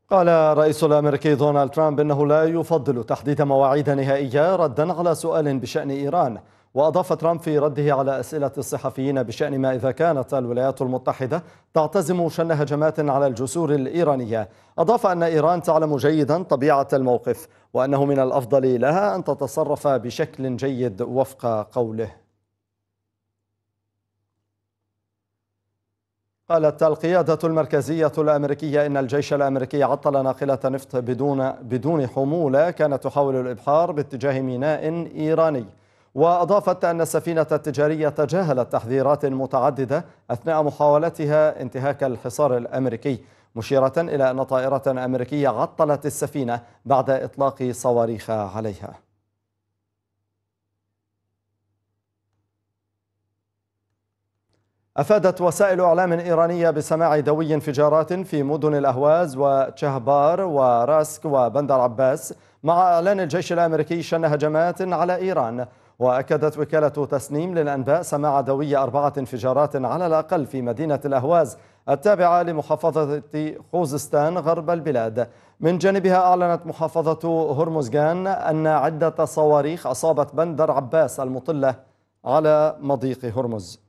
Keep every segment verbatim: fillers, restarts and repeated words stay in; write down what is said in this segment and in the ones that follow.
قال الرئيس الأمريكي دونالد ترامب إنه لا يفضل تحديد مواعيد نهائية ردا على سؤال بشأن إيران. وأضاف ترامب في رده على أسئلة الصحفيين بشأن ما إذا كانت الولايات المتحدة تعتزم شن هجمات على الجسور الإيرانية، أضاف أن إيران تعلم جيدا طبيعة الموقف وأنه من الأفضل لها أن تتصرف بشكل جيد وفق قوله. قالت القيادة المركزية الأمريكية إن الجيش الأمريكي عطل ناقلة نفط بدون بدون حمولة كانت تحاول الإبحار باتجاه ميناء إيراني. وأضافت أن السفينة التجارية تجاهلت تحذيرات متعددة أثناء محاولتها انتهاك الحصار الأمريكي، مشيرة إلى أن طائرة أمريكية عطلت السفينة بعد إطلاق صواريخ عليها. أفادت وسائل إعلام إيرانية بسماع دوي انفجارات في مدن الأهواز وشهبار وراسك وبندر عباس، مع إعلان الجيش الأمريكي شن هجمات على إيران. وأكدت وكالة تسنيم للأنباء سماع دوي أربعة انفجارات على الأقل في مدينة الأهواز التابعة لمحافظة خوزستان غرب البلاد. من جانبها أعلنت محافظة هرمزغان أن عدة صواريخ أصابت بندر عباس المطلة على مضيق هرمز.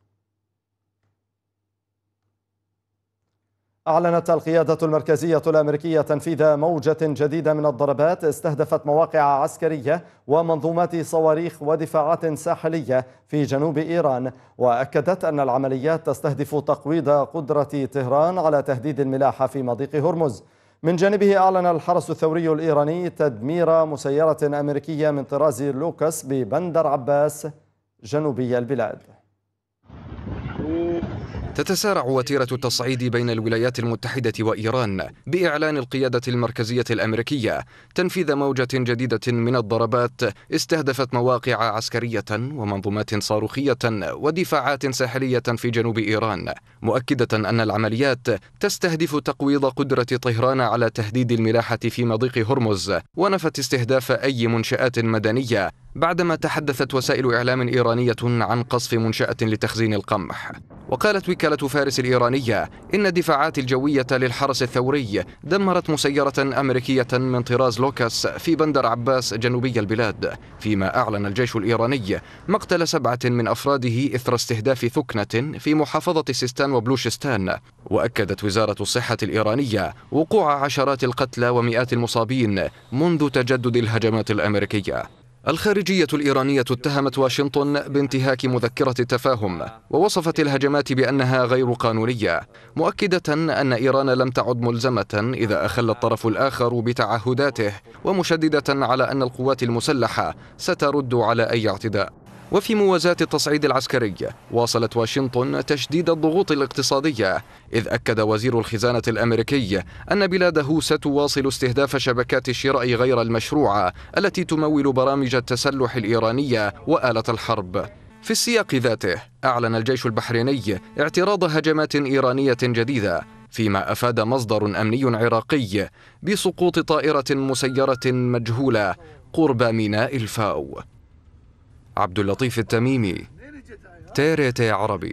أعلنت القيادة المركزية الأمريكية تنفيذ موجة جديدة من الضربات استهدفت مواقع عسكرية ومنظومات صواريخ ودفاعات ساحلية في جنوب إيران، وأكدت أن العمليات تستهدف تقويض قدرة طهران على تهديد الملاحة في مضيق هرمز. من جانبه أعلن الحرس الثوري الإيراني تدمير مسيرة أمريكية من طراز لوكاس ببندر عباس جنوبي البلاد. تتسارع وتيرة التصعيد بين الولايات المتحدة وإيران بإعلان القيادة المركزية الأمريكية تنفيذ موجة جديدة من الضربات استهدفت مواقع عسكرية ومنظومات صاروخية ودفاعات ساحلية في جنوب إيران، مؤكدة أن العمليات تستهدف تقويض قدرة طهران على تهديد الملاحة في مضيق هرمز، ونفت استهداف أي منشآت مدنية بعدما تحدثت وسائل إعلام إيرانية عن قصف منشأة لتخزين القمح. وقالت وكالة فارس الإيرانية إن الدفاعات الجوية للحرس الثوري دمرت مسيرة أمريكية من طراز لوكاس في بندر عباس جنوبي البلاد، فيما أعلن الجيش الإيراني مقتل سبعة من أفراده إثر استهداف ثكنة في محافظة سيستان وبلوشستان. وأكدت وزارة الصحة الإيرانية وقوع عشرات القتلى ومئات المصابين منذ تجدد الهجمات الأمريكية. الخارجية الإيرانية اتهمت واشنطن بانتهاك مذكرة التفاهم، ووصفت الهجمات بأنها غير قانونية، مؤكدة أن إيران لم تعد ملزمة إذا أخل الطرف الآخر بتعهداته، ومشددة على أن القوات المسلحة سترد على أي اعتداء. وفي موازاة التصعيد العسكري واصلت واشنطن تشديد الضغوط الاقتصادية، إذ أكد وزير الخزانة الأمريكي أن بلاده ستواصل استهداف شبكات الشراء غير المشروعة التي تمول برامج التسلح الإيرانية وآلة الحرب. في السياق ذاته أعلن الجيش البحريني اعتراض هجمات إيرانية جديدة، فيما أفاد مصدر أمني عراقي بسقوط طائرة مسيرة مجهولة قرب ميناء الفاو. عبد اللطيف التميمي، تيريتي عربي.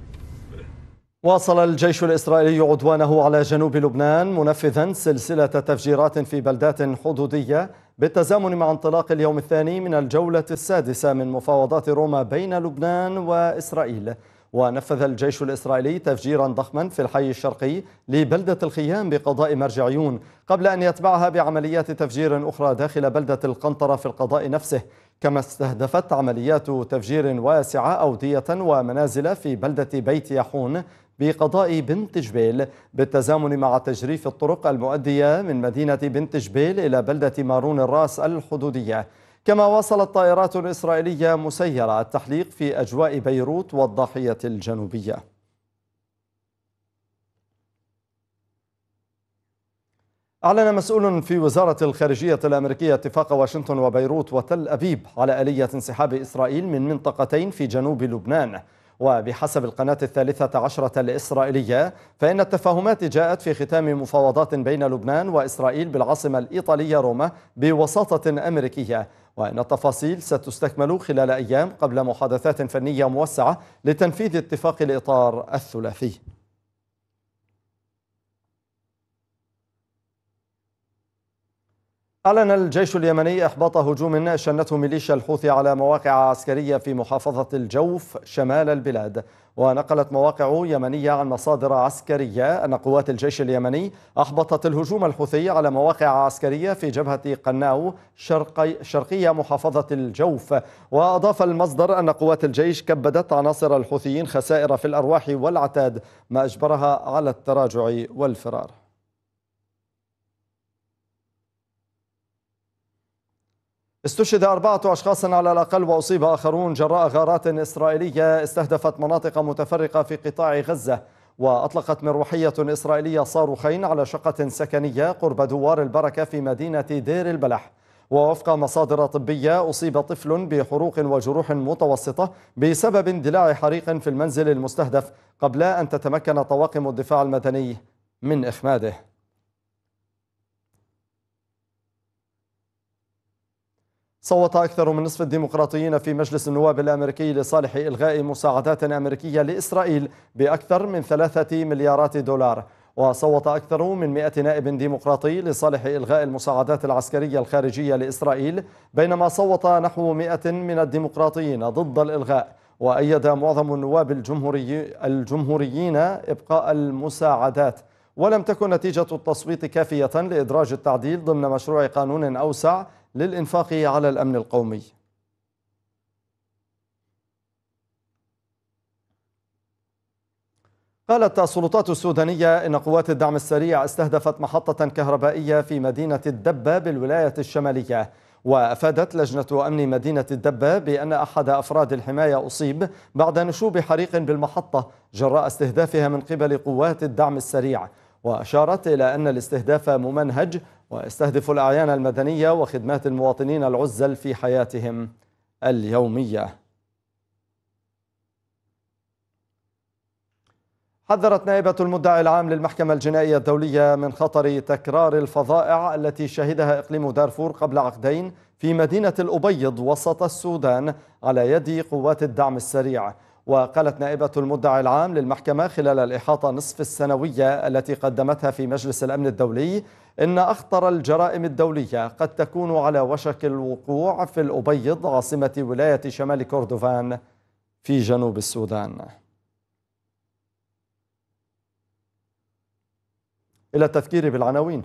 واصل الجيش الإسرائيلي عدوانه على جنوب لبنان منفذا سلسلة تفجيرات في بلدات حدودية بالتزامن مع انطلاق اليوم الثاني من الجولة السادسة من مفاوضات روما بين لبنان وإسرائيل. ونفذ الجيش الإسرائيلي تفجيرا ضخما في الحي الشرقي لبلدة الخيام بقضاء مرجعيون، قبل أن يتبعها بعمليات تفجير أخرى داخل بلدة القنطرة في القضاء نفسه. كما استهدفت عمليات تفجير واسعة أودية ومنازل في بلدة بيت يحون بقضاء بنت جبيل بالتزامن مع تجريف الطرق المؤدية من مدينة بنت جبيل إلى بلدة مارون الراس الحدودية. كما واصلت طائرات إسرائيلية مسيرة التحليق في أجواء بيروت والضاحية الجنوبية. أعلن مسؤول في وزارة الخارجية الأمريكية اتفاق واشنطن وبيروت وتل أبيب على آلية انسحاب إسرائيل من منطقتين في جنوب لبنان. وبحسب القناة الثالثة عشرة الإسرائيلية فإن التفاهمات جاءت في ختام مفاوضات بين لبنان وإسرائيل بالعاصمة الإيطالية روما بوساطة أمريكية، وإن التفاصيل ستستكمل خلال أيام قبل محادثات فنية موسعة لتنفيذ اتفاق الإطار الثلاثي. أعلن الجيش اليمني إحباط هجوم شنته ميليشيا الحوثي على مواقع عسكرية في محافظة الجوف شمال البلاد. ونقلت مواقع يمنية عن مصادر عسكرية أن قوات الجيش اليمني أحبطت الهجوم الحوثي على مواقع عسكرية في جبهة قناو شرقي شرقية محافظة الجوف. وأضاف المصدر أن قوات الجيش كبدت عناصر الحوثيين خسائر في الأرواح والعتاد، ما أجبرها على التراجع والفرار. استشهد أربعة أشخاص على الأقل وأصيب آخرون جراء غارات إسرائيلية استهدفت مناطق متفرقة في قطاع غزة. وأطلقت مروحية إسرائيلية صاروخين على شقة سكنية قرب دوار البركة في مدينة دير البلح. ووفق مصادر طبية أصيب طفل بحروق وجروح متوسطة بسبب اندلاع حريق في المنزل المستهدف قبل أن تتمكن طواقم الدفاع المدني من إخماده. صوت أكثر من نصف الديمقراطيين في مجلس النواب الأمريكي لصالح إلغاء مساعدات أمريكية لإسرائيل بأكثر من ثلاثة مليارات دولار. وصوت أكثر من مئة نائب ديمقراطي لصالح إلغاء المساعدات العسكرية الخارجية لإسرائيل، بينما صوت نحو مئة من الديمقراطيين ضد الإلغاء. وأيد معظم النواب الجمهوري الجمهوريين إبقاء المساعدات. ولم تكن نتيجة التصويت كافية لإدراج التعديل ضمن مشروع قانون أوسع للإنفاق على الأمن القومي. قالت السلطات السودانية إن قوات الدعم السريع استهدفت محطة كهربائية في مدينة الدبة بالولاية الشمالية. وأفادت لجنة أمن مدينة الدبة بأن أحد أفراد الحماية أصيب بعد نشوب حريق بالمحطة جراء استهدافها من قبل قوات الدعم السريع. وأشارت إلى أن الاستهداف ممنهج ويستهدف الأعيان المدنية وخدمات المواطنين العزل في حياتهم اليومية. حذرت نائبة المدعي العام للمحكمة الجنائية الدولية من خطر تكرار الفظائع التي شهدها إقليم دارفور قبل عقدين في مدينة الأبيض وسط السودان على يد قوات الدعم السريع. وقالت نائبة المدعي العام للمحكمة خلال الإحاطة نصف السنوية التي قدمتها في مجلس الأمن الدولي إن أخطر الجرائم الدولية قد تكون على وشك الوقوع في الأبيض عاصمة ولاية شمال كردفان في جنوب السودان. إلى التذكير بالعناوين.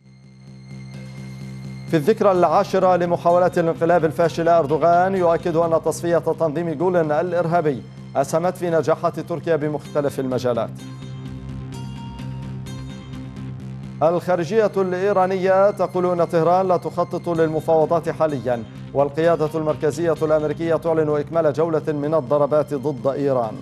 في الذكرى العاشرة لمحاولات الانقلاب الفاشلة، أردوغان يؤكد أن تصفية تنظيم جولن الإرهابي أسهمت في نجاحات تركيا بمختلف المجالات. الخارجية الإيرانية تقول أن طهران لا تخطط للمفاوضات حاليا. والقيادة المركزية الأمريكية تعلن إكمال جولة من الضربات ضد إيران.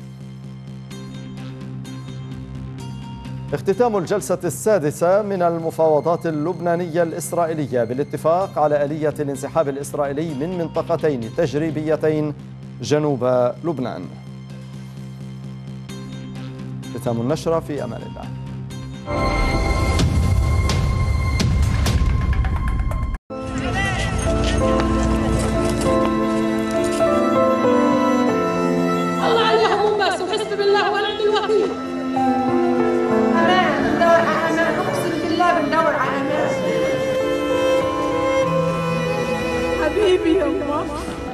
اختتام الجلسة السادسة من المفاوضات اللبنانية الإسرائيلية بالاتفاق على آلية الانسحاب الإسرائيلي من منطقتين تجريبيتين جنوب لبنان. ختام النشرة، في أمان الله.